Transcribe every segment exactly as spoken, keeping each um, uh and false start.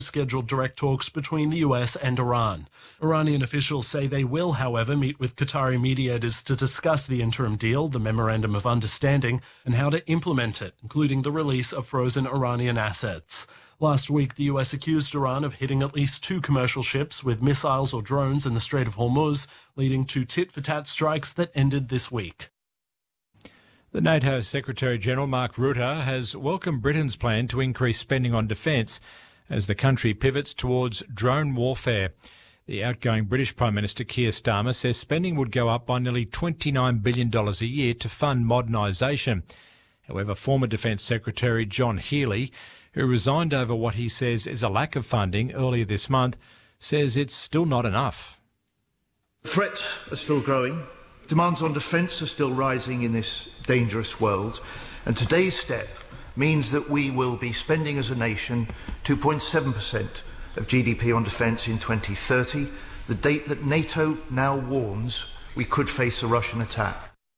scheduled direct talks between the U S and Iran. Iranian officials say they will, however, meet with Qatari mediators to discuss the interim deal, the Memorandum of Understanding, and how to implement it, including the release of frozen Iranian assets. Last week, the U S accused Iran of hitting at least two commercial ships with missiles or drones in the Strait of Hormuz, leading to tit-for-tat strikes that ended this week. The NATO Secretary-General Mark Rutte has welcomed Britain's plan to increase spending on defence as the country pivots towards drone warfare. The outgoing British Prime Minister Keir Starmer says spending would go up by nearly twenty-nine billion dollars a year to fund modernisation. However, former Defence Secretary John Healey, who resigned over what he says is a lack of funding earlier this month, says it's still not enough. Threats are still growing. Demands on defence are still rising in this dangerous world. And today's step means that we will be spending as a nation two point seven percent of G D P on defence in twenty thirty, the date that NATO now warns we could face a Russian attack.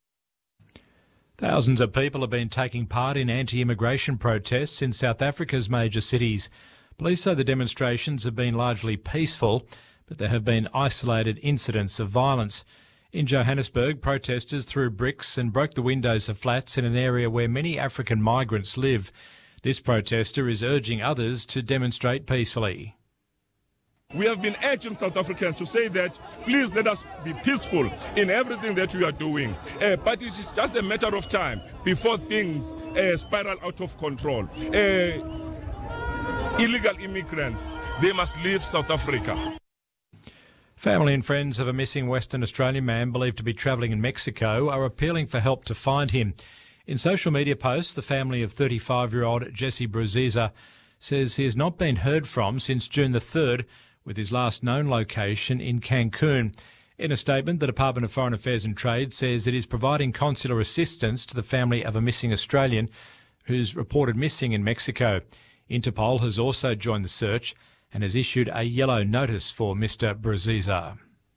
Thousands of people have been taking part in anti-immigration protests in South Africa's major cities. Police say the demonstrations have been largely peaceful, but there have been isolated incidents of violence. In Johannesburg, protesters threw bricks and broke the windows of flats in an area where many African migrants live. This protester is urging others to demonstrate peacefully. We have been urging South Africans to say that, please let us be peaceful in everything that we are doing. Uh, but it is just a matter of time before things uh, spiral out of control. Uh, illegal immigrants, they must leave South Africa. Family and friends of a missing Western Australian man believed to be travelling in Mexico are appealing for help to find him. In social media posts, the family of thirty-five-year-old Jesse Bruziza says he has not been heard from since June the third, with his last known location in Cancun. In a statement, the Department of Foreign Affairs and Trade says it is providing consular assistance to the family of a missing Australian who's reported missing in Mexico. Interpol has also joined the search and has issued a yellow notice for Mister Bruziza.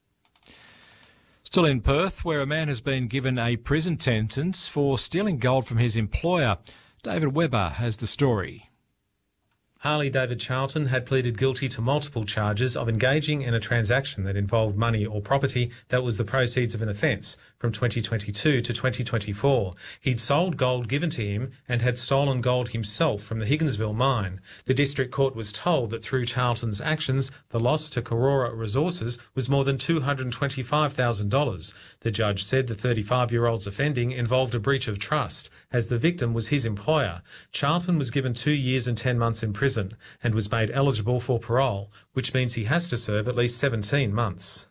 Still in Perth, where a man has been given a prison sentence for stealing gold from his employer. David Webber has the story. Harley David Charlton had pleaded guilty to multiple charges of engaging in a transaction that involved money or property that was the proceeds of an offence from twenty twenty-two to twenty twenty-four. He'd sold gold given to him and had stolen gold himself from the Higginsville mine. The District Court was told that through Charlton's actions, the loss to Karora Resources was more than two hundred twenty-five thousand dollars. The judge said the thirty-five-year-old's offending involved a breach of trust, as the victim was his employer. Charlton was given two years and ten months in prison and was made eligible for parole, which means he has to serve at least seventeen months.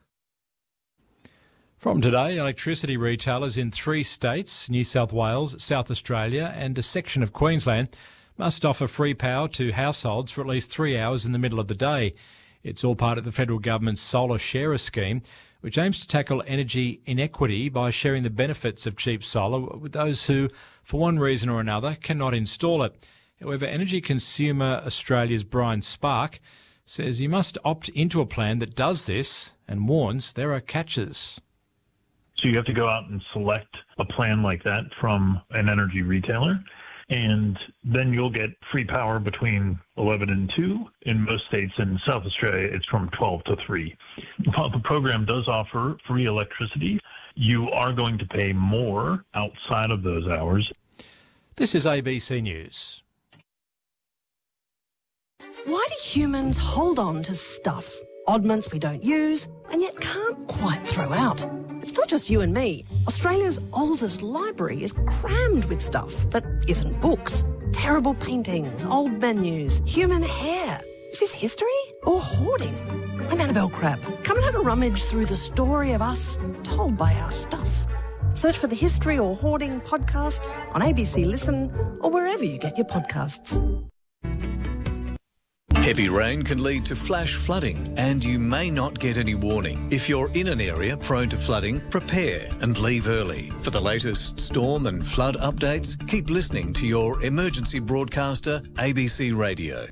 From today, electricity retailers in three states, New South Wales, South Australia and a section of Queensland, must offer free power to households for at least three hours in the middle of the day. It's all part of the federal government's Solar Sharer scheme, which aims to tackle energy inequity by sharing the benefits of cheap solar with those who, for one reason or another, cannot install it. However, Energy Consumer Australia's Brian Spark says you must opt into a plan that does this and warns there are catches. So you have to go out and select a plan like that from an energy retailer, and then you'll get free power between eleven and two. In most states in South Australia, it's from twelve to three. While the program does offer free electricity, you are going to pay more outside of those hours. This is A B C News. Why do humans hold on to stuff, oddments we don't use, and yet can't quite throw out? It's not just you and me. Australia's oldest library is crammed with stuff that isn't books. Terrible paintings, old menus, human hair. Is this history or hoarding? I'm Annabelle Crabb. Come and have a rummage through the story of us told by our stuff. Search for the History or Hoarding podcast on A B C Listen or wherever you get your podcasts. Heavy rain can lead to flash flooding and you may not get any warning. If you're in an area prone to flooding, prepare and leave early. For the latest storm and flood updates, keep listening to your emergency broadcaster, A B C Radio.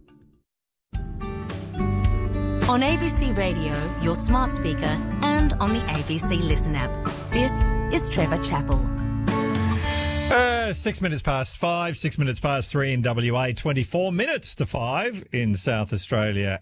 On A B C Radio, your smart speaker and on the A B C Listen app. This is Trevor Chappell. Uh, six minutes past five, six minutes past three in W A, twenty-four minutes to five in South Australia